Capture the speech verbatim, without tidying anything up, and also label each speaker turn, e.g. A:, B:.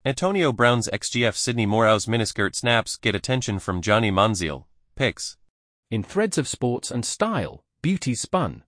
A: Antonio Brown's X G F Sydney Morehouse miniskirt snaps get attention from Johnny Manziel. Pics.
B: In threads of sports and style, beauty spun.